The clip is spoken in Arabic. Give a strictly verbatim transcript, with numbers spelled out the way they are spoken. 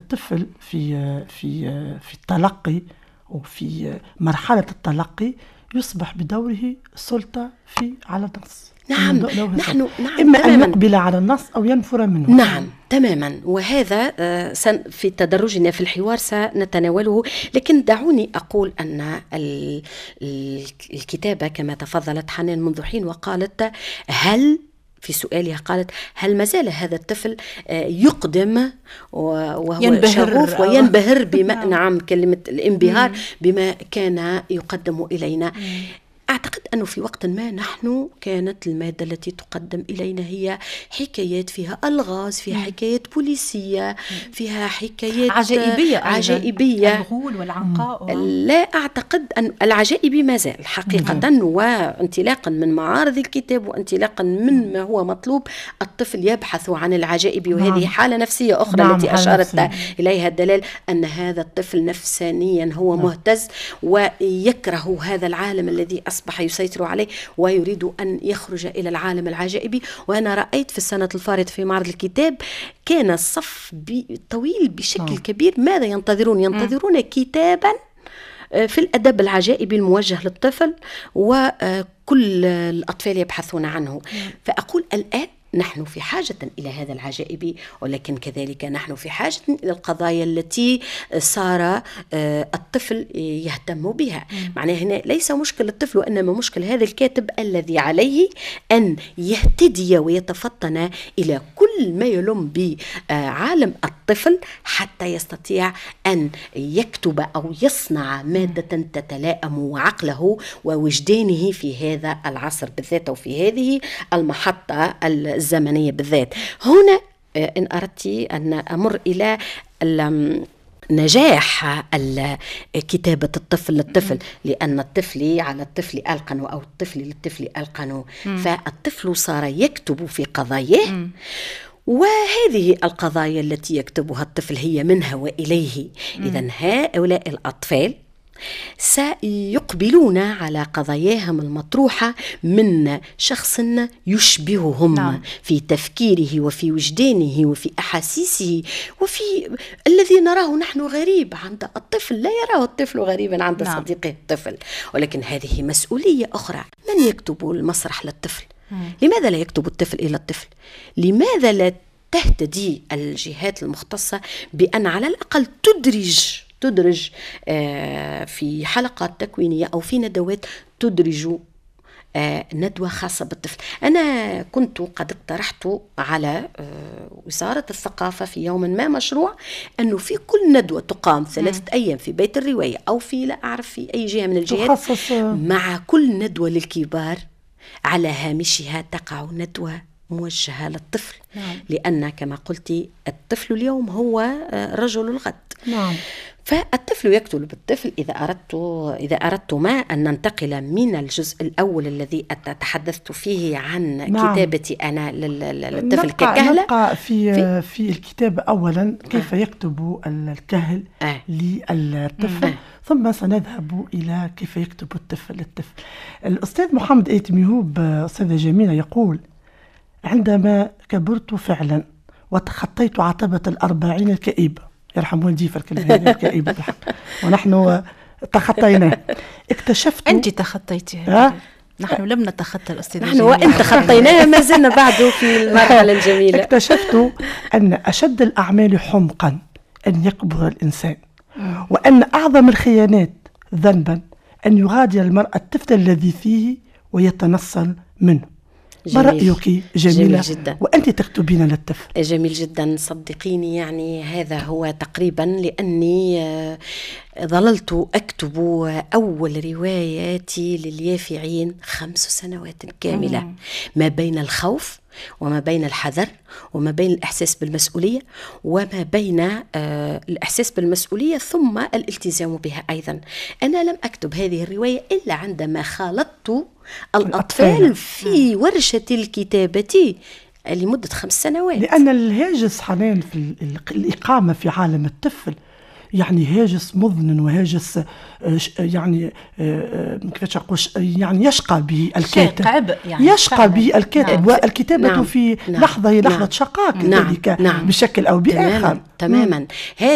الطفل في في في التلقي وفي مرحلة التلقي يصبح بدوره سلطة في على النص. نعم نحن نعم إما تماماً. أن يقبل على النص أو ينفر منه. نعم تماما، وهذا في تدرجنا في الحوار سنتناوله، لكن دعوني أقول أن الكتابة كما تفضلت حنان منذ حين وقالت هل في سؤالها قالت هل ما زال هذا الطفل يقدم وهو ينبهر شغوف وينبهر بما نعم كلمة الانبهار بما كان يقدم إلينا. أعتقد أنه في وقت ما نحن كانت المادة التي تقدم إلينا هي حكايات فيها ألغاز، فيها حكايات بوليسية، فيها حكايات عجائبية عجائبية الغول والعنقاء. لا أعتقد أن العجائبي ما زال حقيقة، وانطلاقا من معارض الكتاب وانطلاقا من ما هو مطلوب الطفل يبحث عن العجائب، وهذه حالة نفسية أخرى نعم التي أشارت إليها الدلال أن هذا الطفل نفسانيا هو نعم. مهتز ويكره هذا العالم الذي أصبح يسيطر عليه ويريد أن يخرج إلى العالم العجائبي. وأنا رأيت في السنة الفارطة في معرض الكتاب كان الصف طويل بشكل م. كبير. ماذا ينتظرون؟ ينتظرون م. كتابا في الأدب العجائبي الموجه للطفل، وكل الأطفال يبحثون عنه. م. فأقول الآن نحن في حاجة إلى هذا العجائب، ولكن كذلك نحن في حاجة إلى القضايا التي صار الطفل يهتم بها. معناه هنا ليس مشكل الطفل، وإنما مشكل هذا الكاتب الذي عليه أن يهتدي ويتفطن إلى كل ما يلم بعالم الطفل حتى يستطيع أن يكتب أو يصنع مادة تتلائم عقله ووجدانه في هذا العصر بالذات، وفي هذه المحطة الزمنية بالذات. هنا إن أردت أن أمر إلى نجاح كتابة الطفل للطفل، لأن الطفل على الطفل ألقن أو الطفل للطفل ألقن، فالطفل صار يكتب في قضاياه، وهذه القضايا التي يكتبها الطفل هي منها وإليه. إذن هؤلاء الأطفال سيقبلون على قضاياهم المطروحة من شخص يشبههم نعم. في تفكيره وفي وجدانه وفي أحاسيسه وفي الذي نراه نحن غريب عند الطفل لا يراه الطفل غريبا عند نعم. صديقه الطفل. ولكن هذه مسؤولية أخرى. من يكتب المسرح للطفل؟ مم. لماذا لا يكتب الطفل إلى الطفل؟ لماذا لا تهتدي الجهات المختصة بأن على الأقل تدرج تدرج في حلقات تكوينية أو في ندوات تدرج ندوة خاصة بالطفل؟ أنا كنت قد اقترحت على وزارة الثقافة في يوم ما مشروع أنه في كل ندوة تقام ثلاثة أيام في بيت الرواية أو في لا أعرف في أي جهة من الجهات، مع كل ندوة للكبار على هامشها تقع ندوة موجهة للطفل. نعم. لأن كما قلت الطفل اليوم هو رجل الغد. نعم. فالطفل يكتب بالطفل. إذا أردت إذا أردت ما أن ننتقل من الجزء الأول الذي تحدثت فيه عن نعم. كتابتي أنا للطفل ككهلة، نبقى في في, في الكتاب أولا كيف آه. يكتب الكهل آه. للطفل آه. ثم سنذهب إلى كيف يكتب الطفل للطفل. الأستاذ محمد آيت ميهوب أستاذة جميلة يقول: عندما كبرت فعلا وتخطيت عتبة الأربعين الكئيبة، يرحم والدي فالكلمة هذه الكئيبة بحق، ونحن تخطيناه، اكتشفت أنت تخطيتها، نحن لم نتخطى الأستاذ، نحن وإن تخطيناها ما زلنا بعده في المرحلة الجميلة. اكتشفت أن أشد الأعمال حمقا أن يكبر الإنسان، وأن أعظم الخيانات ذنبا أن يغادر المرء الطفل الذي فيه ويتنصل منه. ما رأيك جميلة؟ جميل جدا. وأنت تكتبين للطفل. جميل جدا، صدقيني يعني هذا هو تقريبا لأني ظللت أكتب أول رواياتي لليافعين خمس سنوات كاملة، مم. ما بين الخوف وما بين الحذر وما بين الإحساس بالمسؤولية وما بين آه الإحساس بالمسؤولية ثم الالتزام بها أيضا. أنا لم أكتب هذه الرواية إلا عندما خالطت الأطفال في ورشة الكتابة لمدة خمس سنوات. لأن الهاجس حنان في الإقامة في عالم الطفل يعني هاجس مظن وهاجس يعني كيفاش أقول يعني يشقى به الكاتب، يعني يشقى به الكاتب، نعم. والكتابة نعم. في نعم. لحظة هي لحظة نعم. شقاء كذلك نعم. نعم. بشكل أو بآخر. تماما, تماماً.